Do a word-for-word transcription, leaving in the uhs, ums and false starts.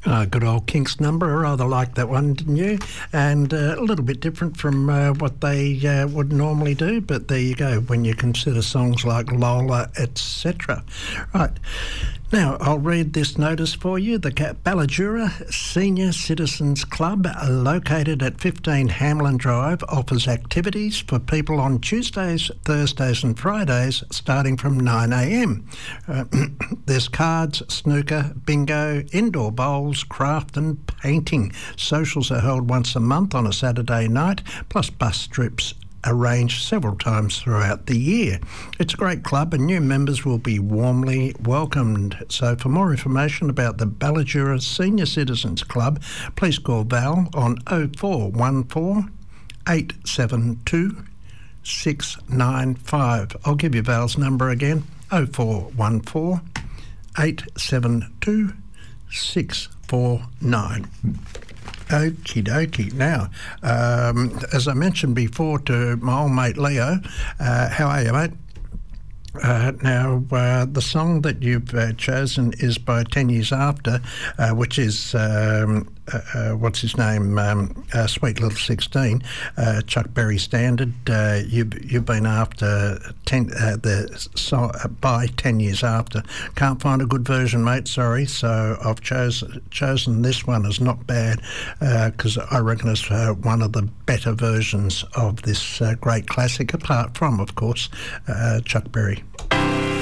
Uh, good old Kinks number. I rather like that one, didn't you? And uh, a little bit different from uh, what they uh, would normally do, but there you go, when you consider songs like Lola, et cetera. Right. Now, I'll read this notice for you. The Ballajura Senior Citizens Club, located at fifteen Hamlin Drive, offers activities for people on Tuesdays, Thursdays and Fridays starting from nine a m. Uh, there's cards, snooker, bingo, indoor bowls, craft and painting. Socials are held once a month on a Saturday night, plus bus trips arranged several times throughout the year. It's a great club and new members will be warmly welcomed. So for more information about the Ballajura Senior Citizens Club, please call Val on oh four one four, eight seven two, six nine five. I'll give you Val's number again, oh four one four, eight seven two, six four nine. Okie dokie. Now, um, as I mentioned before to my old mate Leo, uh, how are you, mate? Uh, now, uh, the song that you've uh, chosen is by Ten Years After, uh, which is, um, uh, uh, what's his name, um, uh, Sweet Little sixteen, uh, Chuck Berry standard. Uh, you've, you've been after ten, uh, the song uh, by Ten Years After. Can't find a good version, mate, sorry, so I've chose, chosen this one as not bad because uh, I reckon it's uh, one of the better versions of this uh, great classic, apart from, of course, uh, Chuck Berry.